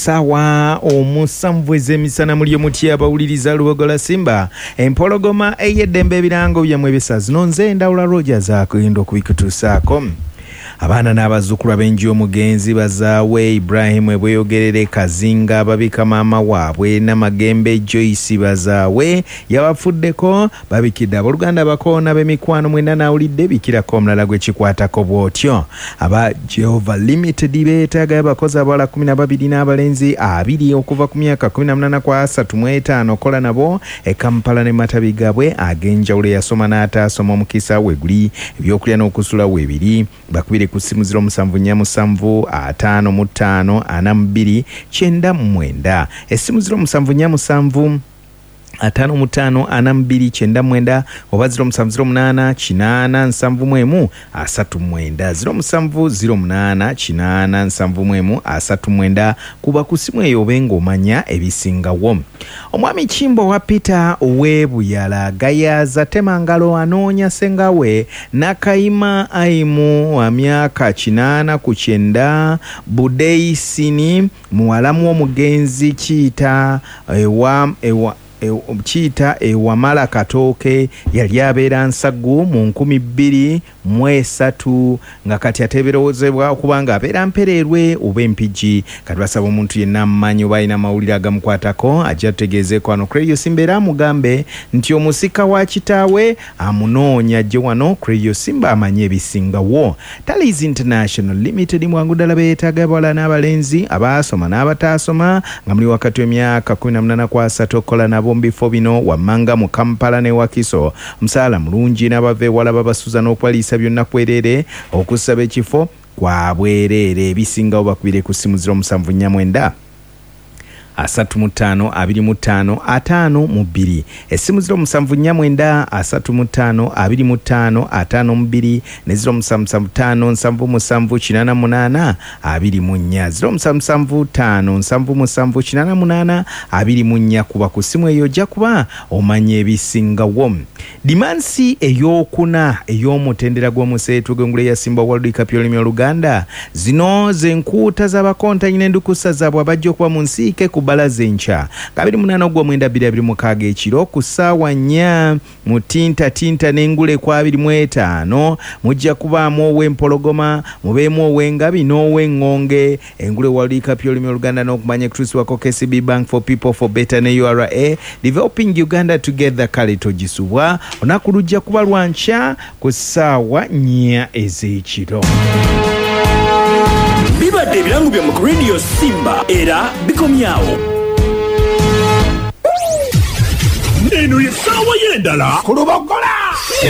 sawa omusanvu ez'emisana muli omutya abawuliriza Lubogola Simba empologoma ey'eddembe ebirango byamwe ebisa zino nze Ndawula Rogers akugenda okubikutuusaako. Abaana n'abazzukulu ab'enju y'omugenzi bazaawe Ibrahim Ebweyogerere Kazinga ababika maama waabwe Namagembe Joyce bazaawe yabafuddeko babikidde abooluganda abakoona b'emikwano mwenda n'awulidde bikirako omulala gwekikwatako bw'otyo. Aba Jehovah Limited beetaaga abakozi abawala 12 n'abalenzi 2 okuva ku myaka 18 kwa 35 kola nabo e Kampala ne Matabi gaabwe ag'enjawulo yasoma n'ataasoma omukisa weguli ebyokulya n'okusula webiri bakubire ku simu 0747554299 essimu 0747 554299 oba 0708 0708 kuba ku simu eyo obenga omanya ebisingawo. Omwami Kimbo wa Peter ow'Ebuyala gayaza temangalo anoonya sengawe Nakayima Aimu wa myaka 89 Budeisini muwalamu w'omugenzi Kiita ewamala katooke yali abeera Nsagu mu 2003 nga kati ateeberezebwa okuba nga abeera Mpererwe oba Empigi. Kati basaba omuntu yenna amumanyi oba alina amawulire agamukwatako ajja tutegeezeeko wano Radio Simba era amugambe nti omusika wa kitaawe amunoonya ajje wano Radio Simba amanye ebisingawo. Tallies International Limited mwangu ddala beetaaga abawala n'abalenzi abaasoma n'abataasoma nga muli wakati w'emyaka 18 kwa 3 kola nabo bifo bino wammanga mu Kampala ne Wakiso musaala mulungi n'abava ewala babasuza n'okwaliisa byonna kwerere okusaba ekifo kwa bwereere ebisingawo bakubire ku simu 0749 352552 essimu 0749 ne 07757798 07757798 kuba ku simu eyo ojja kuba omanya ebisingawo. Dimansi ey'okuna ey'omutendera gw'omuseetu gw'engule ya Simba World Cup y'olulimi Oluganda zino zenkuuta z'abakontanyina endukusa zaabwe abajja okuba mu nsiike ku balaze ncha 28/2026 ekiro ku ssaawa 4 mu tinta n'engule kwa 25 mujja kubaamu ow'empologoma mubeemu ow'engabi n'ow'engonge engule World Cup y'olulimi Oluganda n'okumanya kutuusibwako KCB Bank for People for Better ne URA Developing Uganda Together kale togisubwa olunaku lujja kuba lwa nkya ku ssaawa 4 ez'ekiro. Bibadde ebirango byammwe ku Radio Simba era bikomyawo. Eno ye ssaawa y'endala ku Lubogola.